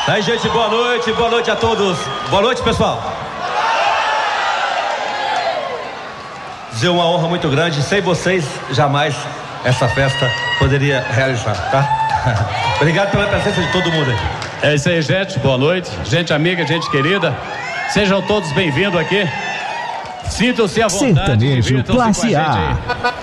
Aí, gente, boa noite a todos. Boa noite, pessoal. Dizer uma honra muito grande, sem vocês jamais essa festa poderia realizar, tá? Obrigado pela presença de todo mundo aí. É isso aí, gente, boa noite, gente amiga, gente querida, sejam todos bem-vindos aqui, sintam-se à vontade, Sertanejo divirtam-se com a Classe gente A. aí.